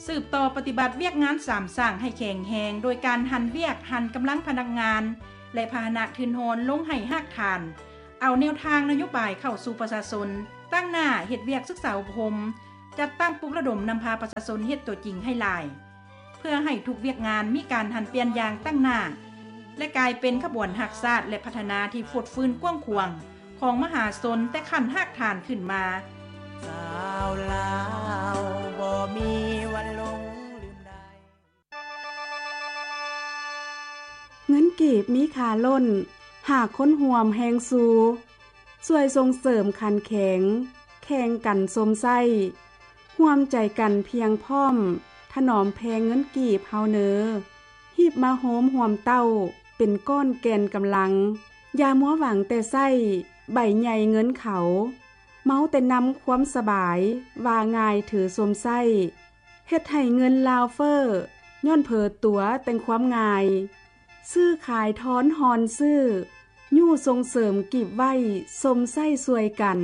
สืบต่อปฏิบัติเวียกงานสามสร้างให้แข็งแรงโดยการหันเวียกหันกำลังพนักงานและพาหนะทืนโหนลงให้หากฐานเอาแนวทางนโยบายเข้าสู่ประชาชนตั้งหน้าเฮ็ดเวียกศึกษาอบรมจัดตั้งปลุกระดมนำพาประชาชนเฮ็ดตัวจริงให้หลายเพื่อให้ทุกเวียกงานมีการหันเปลี่ยนอย่างตั้งหน้าและกลายเป็นขบวนหักศาสตร์และพัฒนาที่ฟดฟื้นกว้างขวางของมหาชนแต่ขั้นหากฐานขึ้นมาสาวลาวบ่มีวันลงลืมได้เงินกีบมีค่าล้นหากคนห่วมแฮงสูช่วยส่งเสริมขันแข็งแข่งกันสมไส้ร่วมใจกันเพียงพร้อมถนอมแพงเงินกีบเฮาเนอหีบมาโหมห่วมเต้าเป็นก้อนแกนกำลังอย่ามัวหวังแต่ไส้ใบใหญ่เงินเขาเมาแต่นำความสบายว่าง่ายถือสมไส้เฮ็ดให้เงินลาวเฟอร์ย้อนเผอตัวแต่งความง่ายซื้อขายท้อนฮอนซื้อยู่ส่งเสริมกีบไว้สมไส้สวยกัน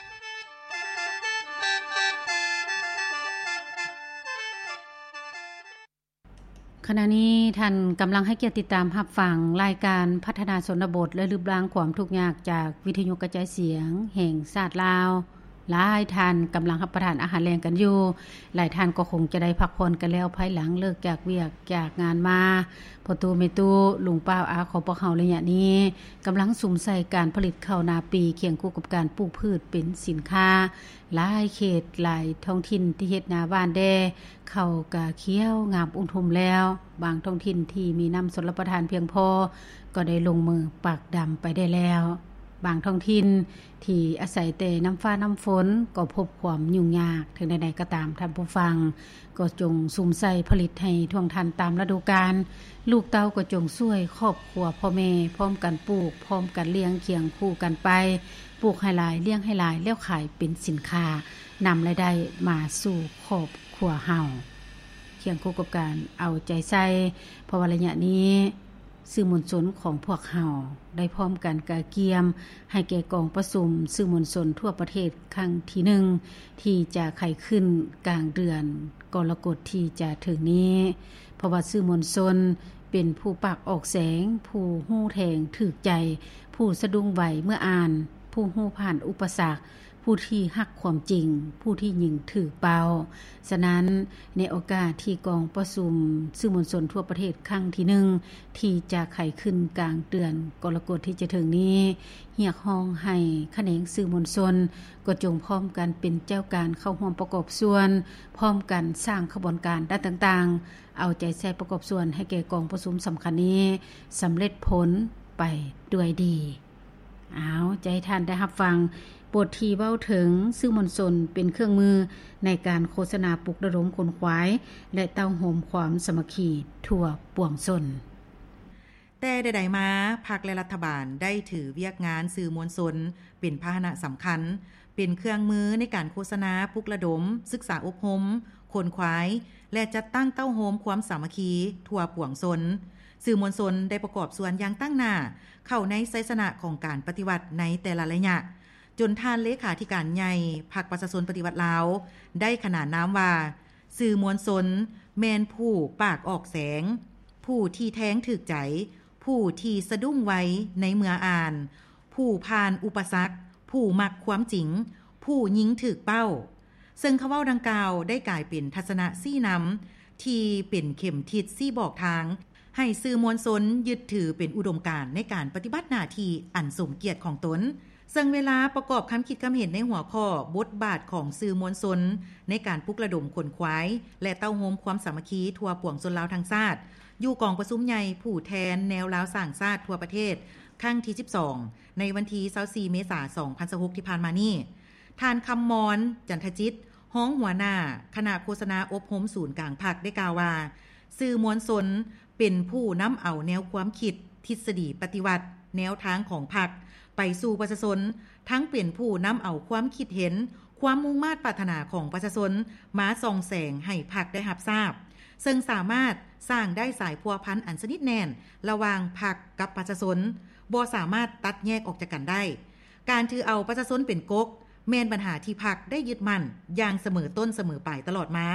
ขณะนี้ท่านกำลังให้เกียรติติดตามรับฟังรายการพัฒนาชนบทและลืบล้างความทุกข์ยากจากวิทยุกระจายเสียงแห่งชาติลาวหลายท่านกำลังรับประทานอาหารแรงกันอยู่หลายท่านก็คงจะได้พักผ่อนกันแล้วภายหลังเลิกจากเวียกจากงานมาพ่อตู่แม่ตู่ลุงป้าอาของพวกเฮาระยะนี้กำลังสุ่มใส่การผลิตข้าวนาปีเคียงคู่กับการปลูกพืชเป็นสินค้าหลายเขตหลายท้องถิ่นที่เฮ็ดนาบ้านแดข้าวกะเขียวงามอุ้มทุมแล้วบางท้องถิ่นที่มีน้ำสนรับประทานเพียงพอก็ได้ลงมือปักดำไปได้แล้วบางท้องถิ่นที่อาศัยแต่น้ำฟ้าน้ำฝนก็พบความยุ่งยากถึงใดๆก็ตามท่านผู้ฟังก็จงสุ่มใส่ผลิตให้ท่วงทันตามฤดูกาลลูกเต้าก็จงช่วยครอบครัวพ่อแม่พร้อมกันปลูกพร้อมกันเลี้ยงเคียงคู่กันไปปลูกให้หลายเลี้ยงให้หลายแล้วขายเป็นสินค้านำรายได้มาสู่ครอบครัวเฮาเคียงคู่กับการเอาใจใส่เพราะว่าระยะนี้สื่อมวลชนของพวกเฮาได้พร้อมกันกะเกียมให้แก่กองประชุมสื่อมวลชนทั่วประเทศครั้งที่1ที่จะไขขึ้นกลางเดือนกรกฎที่จะถึงนี้เพราะว่าสื่อมวลชนเป็นผู้ปากออกแสงผู้ฮู้แทงถึกใจผู้สะดุ้งไหวเมื่ออ่านผู้ฮู้ผ่านอุปสรรคผู้ที่ฮักความจริงผู้ที่ยิงถือเปล่าฉะนั้นในโอกาสที่กองประชุมสื่อมวลชนทั่วประเทศครั้งที่1ที่จะไขขึ้นกลางเดือนกรกฎที่จะถึงนี้เรียกร้องให้แขนงสื่อมวลชนก็จงพร้อมกันเป็นเจ้าการเข้าร่วมประกอบส่วนพร้อมกันสร้างขบวนการด้านต่างๆเอาใจใส่ประกอบส่วนให้แก่กองประชุมสำคัญนี้สำเร็จผลไปด้วยดีเอาใจท่านได้รับฟังบทที่เว้าถึงสื่อมวลชนเป็นเครื่องมือในการโฆษณาปลุกระดมคนขวายและเต้าโหมความสามัคคีทั่วปวงชนแต่ใดๆมาพรรคและรัฐบาลได้ถือเวียกงานสื่อมวลชนเป็นพาหนะสำคัญเป็นเครื่องมือในการโฆษณาปลุกระดมศึกษาอบรมคนขวายและจัดตั้งเต้าโหมความสามัคคีทั่วปวงชนสื่อมวลชนได้ประกอบส่วนอย่างตั้งหน้าเข้าในไสสนะของการปฏิวัติในแต่ละระยะจนท่านเลขาธิการใหญ่พรรคประชาชนปฏิวัติลาวได้ขนานนามว่าสื่อมวลชนแม่นผู้ปากออกแสงผู้ที่แท้งถึกใจผู้ที่สะดุ้งไว้ในเมื่ออ่านผู้ผ่านอุปสรรคผู้มักความจริงผู้ยิงถึกเป้าซึ่งคำเว้าดังกล่าวได้กลายเป็นทัศนะซี่นำที่เป็นเข็มทิศซี่บอกทางให้สื่อมวลชนยึดถือเป็นอุดมการณ์ในการปฏิบัติหน้าที่อันสมเกียรติของตนซึ่งเวลาประกอบคำคิดคำเห็นในหัวข้อบทบาทของสื่อมวลชนในการปลุกระดมคนขวายและเต้าโหมความสามัคคีทั่วปวงชนลาวทั้งชาติอยู่กองประชุมใหญ่ผู้แทนแนวลาวสร้างชาติทั่วประเทศครั้งที่12ในวันที่24เมษายน2026ที่ผ่านมานี้ท่านคำมรจันทจิตฮ้องหัวหน้าคณะโฆษณาอบรมศูนย์กลางภาคได้กล่าวว่าสื่อมวลชนเป็นผู้นำเอาแนวความคิดทฤษฎีปฏิวัติแนวทางของพรรคไปสู่ประชาชนทั้งเป็นผู้นำเอาความคิดเห็นความมุ่งมา่ปรารถนาของประชาชนมาส่องแสงให้พรรคได้รับทราบซึ่งสามารถสร้างได้สายพัวพันอันสนิทแน่นระหว่างพรรคกับประชาชนบ่สามารถตัดแยกออกจากกันได้การถือเอาประชาชนเป็นก๊กแม่นปัญหาที่พรรคได้ยึดมั่นอย่างเสมอต้นเสมอปลายตลอดมา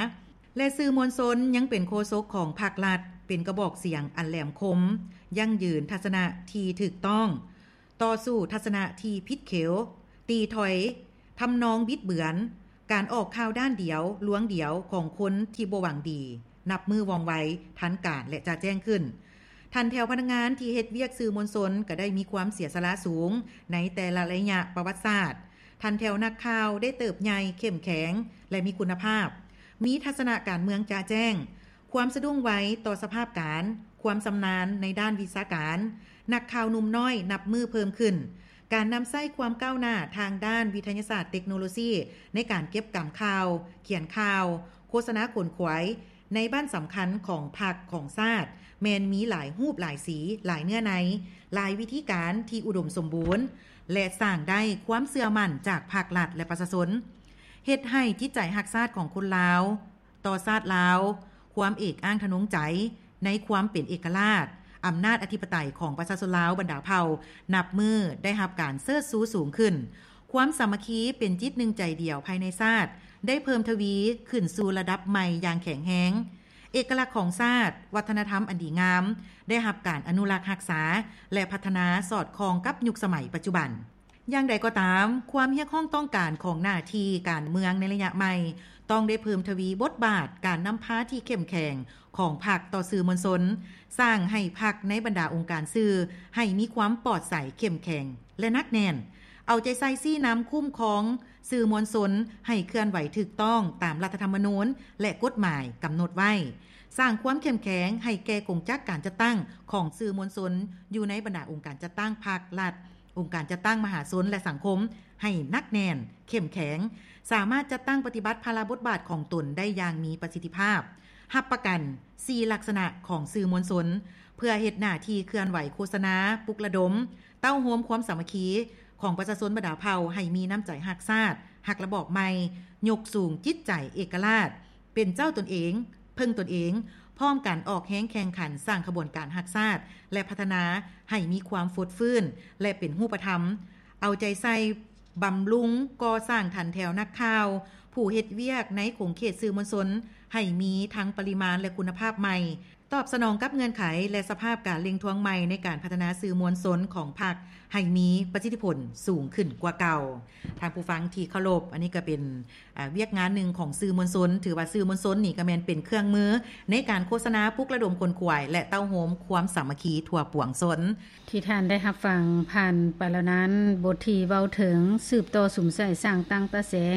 และสื่อมวลชนยังเป็นโฆษกของภาครัฐเป็นกระบอกเสียงอันแหลมคมยั่งยืนทัศนะที่ถูกต้องต่อสู้ทัศนะที่ผิดเขวตีถอยทำนองบิดเบือนการออกข่าวด้านเดียวลวงเดียวของคนที่บ่หวังดีนับมือวองไว้ทันการและจะแจ้งขึ้นทันแถวพนักงานที่เฮ็ดเวียกสื่อมวลชนก็ได้มีความเสียสละสูงในแต่ละระยะประวัติศาสตร์ทันแถวนักข่าวได้เติบใหญ่เข้มแข็งและมีคุณภาพมีทัศนะการเมืองจะแจ้งความสะดุ้งไว้ต่อสภาพการความสำนาญในด้านวิชาการนักข่าวหนุ่มน้อยนับมือเพิ่มขึ้นการนำใช้ความก้าวหน้าทางด้านวิทยาศาสตร์เทคโนโลยีในการเก็บกำข่าวเขียนข่าวโฆษณาขนขวายในบ้านสำคัญของพรรคของชาติแม้นมีหลายรูปหลายสีหลายเนื้อในหลายวิธีการที่อุดมสมบูรณ์และสร้างได้ความเชื่อมั่นจากภาครัฐและประชาชนเฮ็ดให้จิตใจรักชาติของคนลาวต่อชาติลาวความเอกอ้างทะนงใจในความเป็นเอกราชอำนาจอธิปไตยของประชาชนลาวบรรดาเผ่านับมือได้รับการเชิดชูสูงขึ้นความสามัคคีเป็นจิตหนึ่งใจเดียวภายในชาติได้เพิ่มทวีขึ้นสู่ระดับใหม่อย่างแข็งแรงเอกลักษณ์ของชาติวัฒนธรรมอันดีงามได้รับการอนุรักษ์รักษาและพัฒนาสอดคล้องกับยุคสมัยปัจจุบันอย่างใดก็ตามความเรียกร้องต้องการของหน้าที่การเมืองในระยะใหม่ต้องได้เพิ่มทวีบทบาทการนำพาที่เข้มแข็งของพรรคต่อสื่อมวลชนสร้างให้พรรคในบรรดาองค์การสื่อให้มีความปลอดใสเข้มแข็งและนักแน่นเอาใจใส่ซี่น้ำคุ้มของสื่อมวลชนให้เคลื่อนไหวถูกต้องตามรัฐธรรมนูญและกฎหมายกำหนดไว้สร้างความเข้มแข็งให้แก่กงจักการจัดตั้งของสื่อมวลชนอยู่ในบรรดาองค์การจัดตั้งภาครัฐองค์การจัดตั้งมหาชนและสังคมให้นักแน่นเข้มแข็งสามารถจัดตั้งปฏิบัติภาระบทบาทของตนได้อย่างมีประสิทธิภาพรับประกัน4ลักษณะของสื่อมวลชนเพื่อเฮ็ดหน้าที่เคลื่อนไหวโฆษณาปลุกระดมเต้าโฮมความสามัคคีของประชาชนบรรดาเผ่าให้มีน้ำใจรักชาติรักระบอบใหม่ยกสูงจิตใจเอกราชเป็นเจ้าตนเองพึ่งตนเองพร้อมกันออกแฮงแข่งขันสร้างขบวนการรักชาติและพัฒนาให้มีความฟดฟื้นและเป็นรูปธรรมเอาใจใส่บำรุงก่อสร้างทันแถวนักข่าวผู้เฮ็ดเวียกในขงเขตสื่อมวลชนให้มีทั้งปริมาณและคุณภาพใหม่ตอบสนองกับเงื่อนไขและสภาพการเล็งทวงใหม่ในการพัฒนาสื่อมวลชนของพรรคให้มีประสิทธิผลสูงขึ้นกว่าเก่าทางผู้ฟังที่เคารพอันนี้ก็เป็นเวียกงานหนึ่งของสื่อมวลชนถือว่าสื่อมวลชนนี่ก็แม่นเป็นเครื่องมือในการโฆษณาปลุกระดมคนขวายและเต้าโฮมความสามัคคีทั่วปวงชนที่ท่านได้รับฟังผ่านไปแล้วนั้นบทที่เว้าถึงสืบต่อสุมใส่สร้างตั้งตะแสง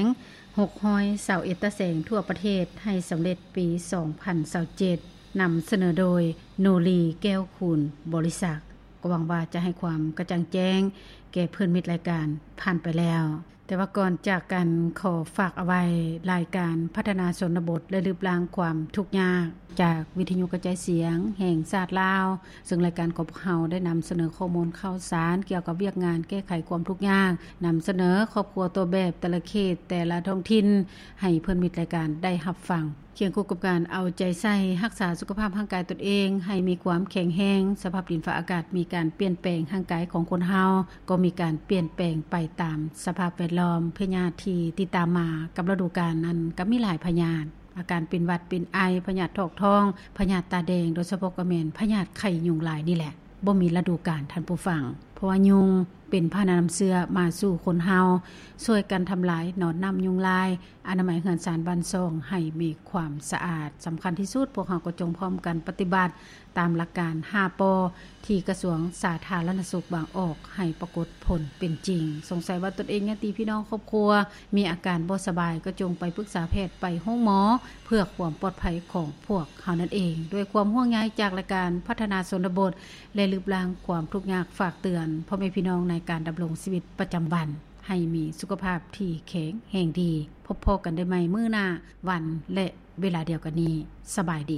621ตะแสงทั่วประเทศให้สำเร็จปี2027นำเสนอโดยโนลีแก้วคุณบริษัทก็หวังว่าจะให้ความกระจ่างแจ้งแก่เพื่อนมิตรรายการผ่านไปแล้วแต่ว่าก่อนจากกันขอฝากเอาไว้รายการพัฒนาชนบทและลืบล้างความทุกข์ยากจากวิทยุกระจายเสียงแห่งชาติลาวซึ่งรายการของพวกเราได้นำเสนอข้อมูลข่าวสารเกี่ยวกับเวียกงานแก้ไขความทุกข์ยากนำเสนอครอบครัวตัวแบบแต่ละเขตแต่ละท้องถิ่นให้เพื่อนมิตรรายการได้รับฟังเคียงคู่กับการเอาใจใส่รักษาสุขภาพร่างกายตนเองให้มีความแข็งแรงสภาพดินฟ้าอากาศมีการเปลี่ยนแปลงร่างกายของคนเฮาก็มีการเปลี่ยนแปลงไปตามสภาพแวดล้อมพยาธิที่ติดตามมากับฤดูกาลนั้นก็มีหลายพยาธิอาการเป็นหวัดเป็นไอพยาธิท้องท้องพยาธิตาแดงโดยเฉพาะก็แม่นพยาธิไข้ยุงลายนี่แหละบ่มีฤดูกาลท่านผู้ฟังเพราะว่ายุงเป็นพาหนะนำเชื้อมาสู่คนเฮาช่วยกันทำลายหนอนน้ำยุงลายอนามัยเฮือนสารบ้านซ่องให้มีความสะอาดสำคัญที่สุดพวกเราก็จงพร้อมกันปฏิบัติตามหลักการ5ปที่กระทรวงสาธารณสุขวางออกให้ปรากฏผลเป็นจริงสงสัยว่าตนเองญาติพี่น้องครอบครัวมีอาการบ่สบายก็จงไปปรึกษาแพทย์ไปห้องหมอเพื่อความปลอดภัยของพวกเขานั่นเองด้วยความห่วงใยจากรายการพัฒนาชนบทและลืบล้างความทุกข์ยากฝากเตือนพ่อแม่พี่น้องในการดำรงชีวิตประจำวันให้มีสุขภาพที่แข็งแรงดีพบพอกันได้ใหม่มื้อหน้าวันและเวลาเดียวกันนี้สบายดี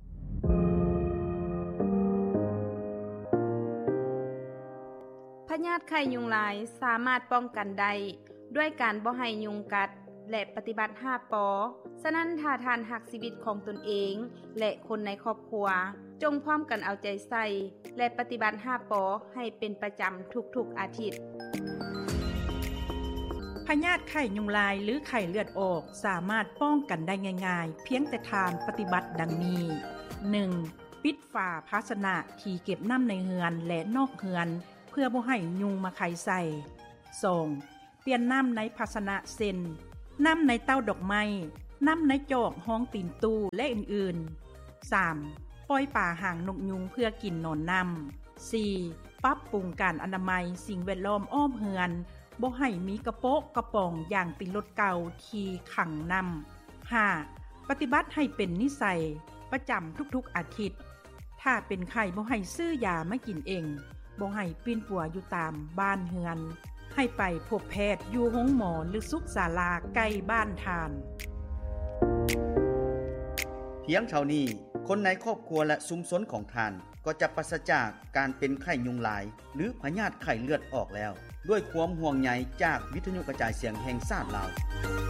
พยาธิไข้ยุงลายสามารถป้องกันได้ด้วยการบ่ให้ยุงกัดและปฏิบัติ5ปฉะนั้นถ้าท่านรักชีวิตของตนเองและคนในครอบครัวจงพร้อมกันเอาใจใส่และปฏิบัติ5ปให้เป็นประจำทุกๆอาทิตย์พยาธิไข้ยุงลายหรือไข้เลือดออกสามารถป้องกันได้ง่ายๆเพียงแต่ทานปฏิบัติดังนี้ 1. ปิดฝาภาชนะที่เก็บน้ำในเฮือนและนอกเฮือนเพื่อบ่ให้ยุงมาไข่ใส่ 2. เปลี่ยนน้ำในภาชนะเส้นน้ำในเต้าดอกไม้น้ำในจอกห้องตีนตู้และอื่นๆ 3. ปล่อยป่าห่างนกยุงเพื่อกินนอนน้ำ 4. ปรับปรุงการอนามัยสิ่งแวดล้อมอ้อมเฮือนบ่ให้มีกระโปะกระป๋องอย่างเป็นรถเก่าที่ขังน้ำ 5. ปฏิบัติให้เป็นนิสัยประจำทุกๆอาทิตย์ถ้าเป็นไข้บ่ให้ซื้อยามากินเองบ่ให้ปีนปัวอยู่ตามบ้านเฮือนให้ไปพบแพทย์อยู่โรงหมอหรือสุขศาลาใกล้บ้านทานเพียงเท่านี้คนในครอบครัวและชุมชนของท่านก็จะปราศจากการเป็นไข้ยุงลายหรือพยาธิไข้เลือดออกแล้วด้วยความห่วงใยจากวิทยุกระจายเสียงแห่งชาติลาว